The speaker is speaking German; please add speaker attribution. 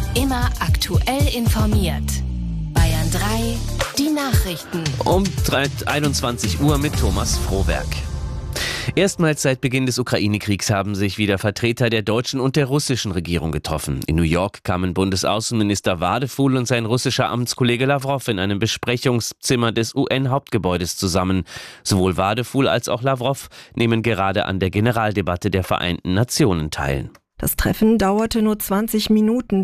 Speaker 1: Immer aktuell informiert. Bayern 3, die Nachrichten.
Speaker 2: Um 21 Uhr mit Thomas Frohwerk. Erstmals seit Beginn des Ukraine-Kriegs haben sich wieder Vertreter der deutschen und der russischen Regierung getroffen. In New York kamen Bundesaußenminister Wadefuhl und sein russischer Amtskollege Lawrow in einem Besprechungszimmer des UN-Hauptgebäudes zusammen. Sowohl Wadefuhl als auch Lawrow nehmen gerade an der Generaldebatte der Vereinten Nationen teil.
Speaker 3: Das Treffen dauerte nur 20 Minuten.